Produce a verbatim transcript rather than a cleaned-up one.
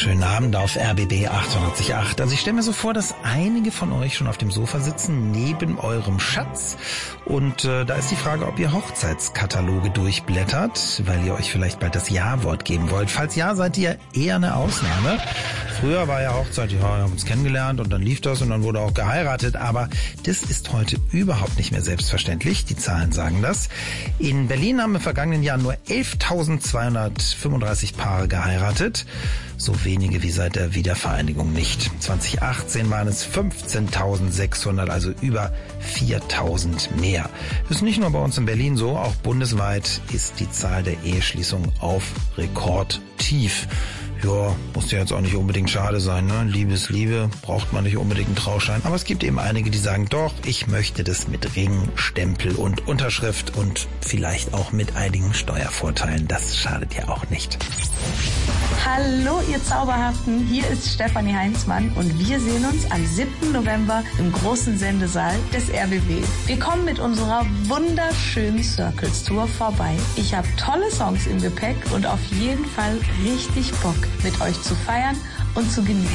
Schönen Abend auf R B B achtundachtzig Komma acht. Also ich stelle mir so vor, dass einige von euch schon auf dem Sofa sitzen, neben eurem Schatz. Und äh, da ist die Frage, ob ihr Hochzeitskataloge durchblättert, weil ihr euch vielleicht bald das Ja-Wort geben wollt. Falls ja, seid ihr eher eine Ausnahme. Früher war ja Hochzeit, ja, wir haben uns kennengelernt und dann lief das und dann wurde auch geheiratet. Aber das ist heute überhaupt nicht mehr selbstverständlich. Die Zahlen sagen das. In Berlin haben im vergangenen Jahr nur elftausendzweihundertfünfunddreißig Paare geheiratet. So wenige wie seit der Wiedervereinigung nicht. zwanzig achtzehn waren es fünfzehntausendsechshundert, also über viertausend mehr. Das ist nicht nur bei uns in Berlin so, auch bundesweit ist die Zahl der Eheschließungen auf Rekordtief. Ja, muss ja jetzt auch nicht unbedingt schade sein, ne? Liebe ist Liebe, braucht man nicht unbedingt einen Trauschein. Aber es gibt eben einige, die sagen, doch, ich möchte das mit Ring, Stempel und Unterschrift und vielleicht auch mit einigen Steuervorteilen. Das schadet ja auch nicht. Hallo ihr Zauberhaften, hier ist Stefanie Heinzmann und wir sehen uns am siebten November im großen Sendesaal des R B B. Wir kommen mit unserer wunderschönen Circles Tour vorbei. Ich habe tolle Songs im Gepäck und auf jeden Fall richtig Bock, mit euch zu feiern und zu genießen.